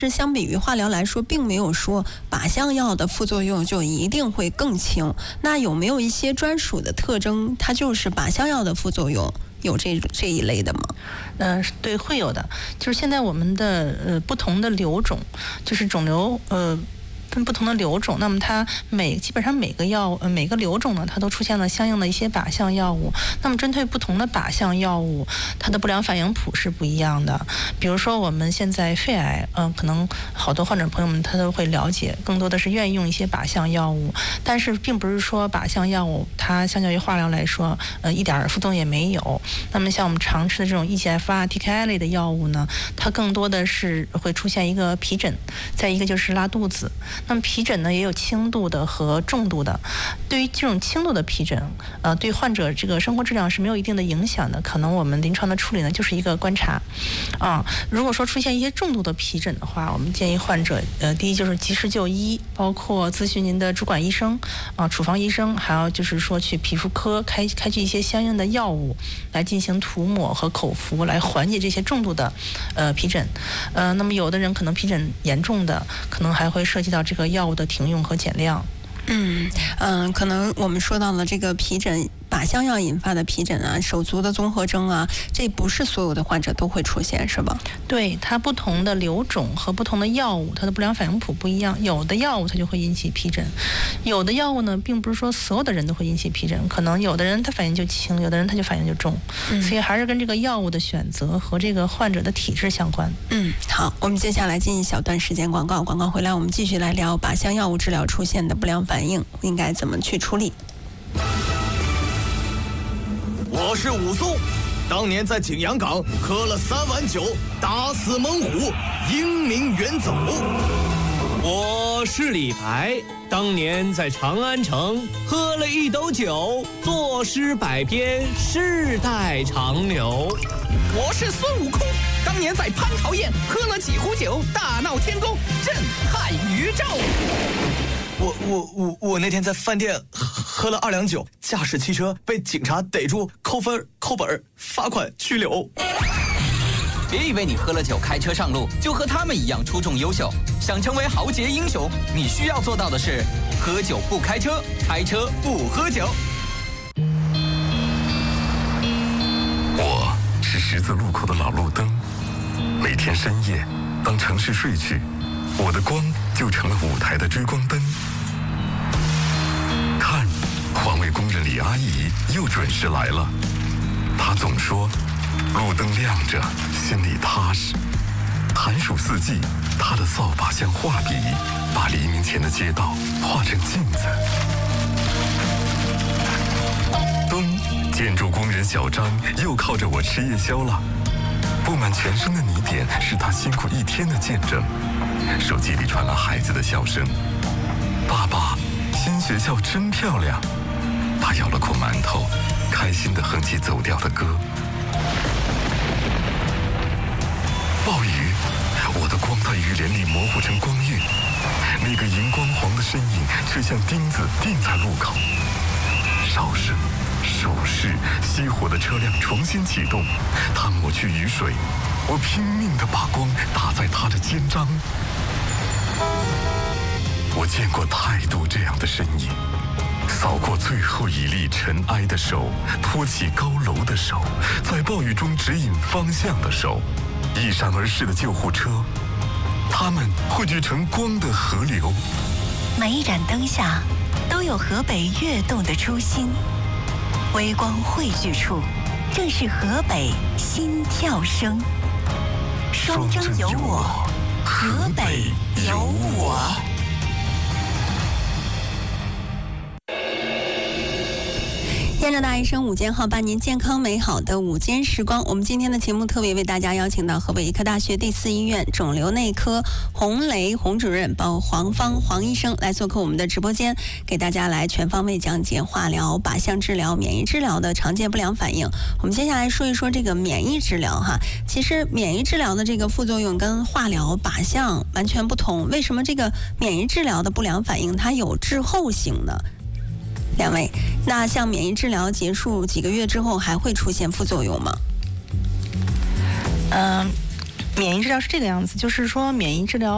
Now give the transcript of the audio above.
是相比于化疗来说，并没有说靶向药的副作用就一定会更轻。那有没有一些专属的特征，它就是靶向药的副作用有这一类的吗？ 对，会有的。就是现在我们的不同的瘤种，就是肿瘤分不同的瘤种，那么它基本上每个瘤种呢，它都出现了相应的一些靶向药物。那么针对不同的靶向药物，它的不良反应谱是不一样的。比如说我们现在肺癌，可能好多患者朋友们他都会了解，更多的是愿意用一些靶向药物，但是并不是说靶向药物它相较于化疗来说，一点副作用也没有。那么像我们常吃的这种 EGFR、TKI 类的药物呢，它更多的是会出现一个皮疹，再一个就是拉肚子。那么皮疹呢也有轻度的和重度的。对于这种轻度的皮疹，对患者这个生活质量是没有一定的影响的，可能我们临床的处理呢就是一个观察。如果说出现一些重度的皮疹的话，我们建议患者第一就是及时就医，包括咨询您的主管医生、处方医生，还有就是说去皮肤科开具一些相应的药物来进行涂抹和口服，来缓解这些重度的皮疹。那么有的人可能皮疹严重的，可能还会涉及到这个药物的停用和减量。 可能我们说到了这个皮疹，靶向药引发的皮疹啊，手足的综合征啊，这不是所有的患者都会出现，是吧？ 对，它不同的瘤种和不同的药物，它的不良反应谱不一样。有的药物它就会引起皮疹，有的药物呢，并不是说所有的人都会引起皮疹，可能有的人他反应就轻，有的人他就反应就重，所以还是跟这个药物的选择和这个患者的体质相关。 好，我们接下来进一小段时间广告，广告回来我们继续来聊靶向药物治疗出现的不良反应应该怎么去处理。 我是武松，当年在景阳岗喝了3碗酒，打死猛虎，英名远走。 我是李白，当年在长安城喝了1斗酒，作诗百篇，世代长流。 我是孙悟空，当年在蟠桃宴喝了几壶酒，大闹天宫，震撼宇宙。 我那天在饭店喝了2两酒，驾驶汽车被警察逮住，扣分、扣本、罚款、拘留。 别以为你喝了酒开车上路就和他们一样出众优秀，想成为豪杰英雄，你需要做到的是喝酒不开车，开车不喝酒。 我是十字路口的老路灯，每天深夜，当城市睡去，我的光就成了舞台的追光灯。看，环卫工人李阿姨又准时来了。她总说，路灯亮着，心里踏实。寒暑四季，她的扫把像画笔，把黎明前的街道画成镜子。冬，建筑工人小张又靠着我吃夜宵了。布满全身的泥点是他辛苦1天的见证。手机里传来孩子的笑声：“爸爸，新学校真漂亮。”他咬了口馒头，开心地哼起走调的歌。暴雨，我的光在雨帘里模糊成光晕，那个荧光黄的身影却像钉子钉在路口。哨声、手势，熄火的车辆重新启动，他抹去雨水，我拼命地把光打在他的肩章。我见过太多这样的身影，扫过最后一粒尘埃的手，托起高楼的手，在暴雨中指引方向的手，一闪而逝的救护车，它们汇聚成光的河流。 每一盏灯下都有河北跃动的初心，微光汇聚处，正是河北心跳声。双征有我，河北有我。 验证大医生午间号，伴您健康美好的午间时光。我们今天的节目特别为大家邀请到河北医科大学第4医院肿瘤内科洪雷洪主任黄芳黄医生来做客我们的直播间，给大家来全方位讲解化疗、靶向治疗、免疫治疗的常见不良反应。我们接下来说一说这个免疫治疗哈。其实免疫治疗的这个副作用跟化疗、靶向完全不同，为什么这个免疫治疗的不良反应它有滞后性呢？两位，那像免疫治疗结束几个月之后还会出现副作用吗？ 免疫治疗是这个样子，就是说免疫治疗